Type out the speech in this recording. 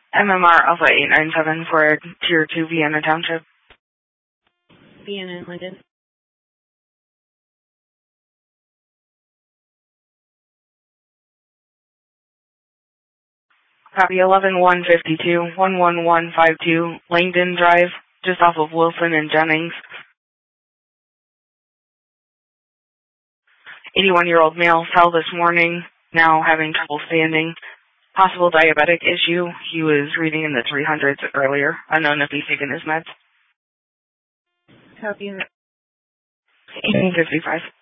MMR Alpha 897 for Tier 2 Vienna Township. Vienna, London. Copy 11152, 11152, Langdon Drive, just off of Wilson and Jennings. 81-year-old male fell this morning, now having trouble standing. Possible diabetic issue. He was reading in the 300s earlier. Unknown if he's taken his meds. Copy. 1855.